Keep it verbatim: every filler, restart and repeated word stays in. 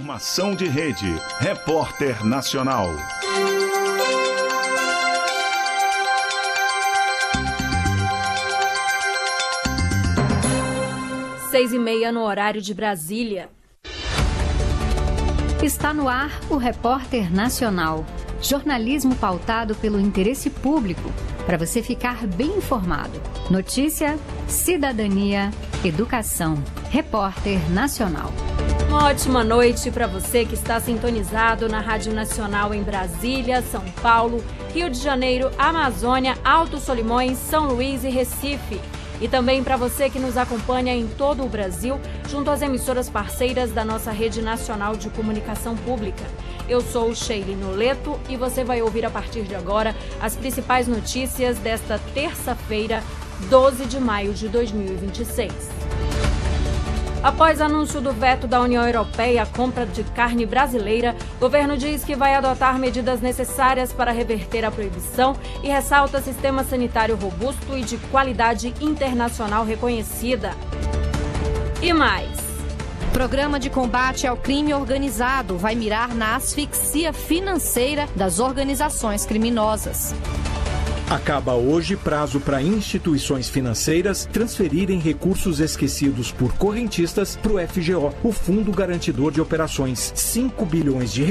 Informação de rede. Repórter Nacional. Seis e meia no horário de Brasília. Está no ar o Repórter Nacional. Jornalismo pautado pelo interesse público, para você ficar bem informado. Notícia, cidadania, educação. Repórter Nacional. Uma ótima noite para você que está sintonizado na Rádio Nacional em Brasília, São Paulo, Rio de Janeiro, Amazônia, Alto Solimões, São Luís e Recife. E também para você que nos acompanha em todo o Brasil, junto às emissoras parceiras da nossa Rede Nacional de Comunicação Pública. Eu sou Sheila Noleto e você vai ouvir a partir de agora as principais notícias desta terça-feira, doze de maio de dois mil e vinte e seis. Após anúncio do veto da União Europeia à compra de carne brasileira, o governo diz que vai adotar medidas necessárias para reverter a proibição e ressalta sistema sanitário robusto e de qualidade internacional reconhecida. E mais. Programa de combate ao crime organizado vai mirar na asfixia financeira das organizações criminosas. Acaba hoje prazo para instituições financeiras transferirem recursos esquecidos por correntistas para o F G O, o Fundo Garantidor de Operações. cinco bilhões de